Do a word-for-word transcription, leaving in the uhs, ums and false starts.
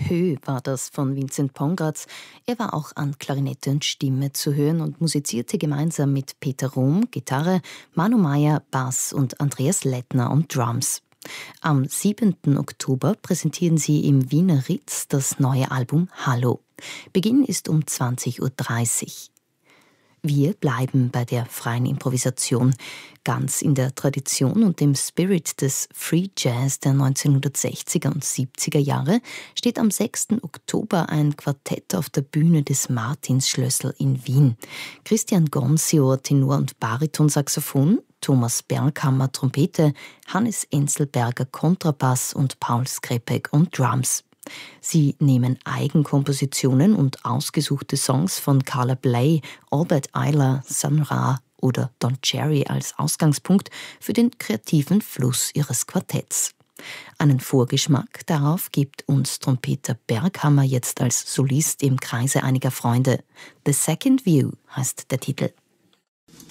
Hö war das von Vincent Pongratz. Er war auch an Klarinette und Stimme zu hören und musizierte gemeinsam mit Peter Rom, Gitarre, Manu Meyer, Bass und Andreas Lettner und Drums. Am siebenten Oktober präsentieren sie im Wiener Ritz das neue Album Hallo. Beginn ist um zwanzig Uhr dreißig. Wir bleiben bei der freien Improvisation. Ganz in der Tradition und dem Spirit des Free Jazz der neunzehnhundertsechziger und siebziger Jahre steht am sechsten Oktober ein Quartett auf der Bühne des Martinsschlössl in Wien. Christian Gonsior, Tenor und Baritonsaxophon, Thomas Berghammer, Trompete, Hannes Enzelberger, Kontrabass und Paul Skrepek und Drums. Sie nehmen Eigenkompositionen und ausgesuchte Songs von Carla Bley, Albert Ayler, Sun Ra oder Don Cherry als Ausgangspunkt für den kreativen Fluss ihres Quartetts. Einen Vorgeschmack darauf gibt uns Trompeter Berghammer jetzt als Solist im Kreise einiger Freunde. The Second View heißt der Titel.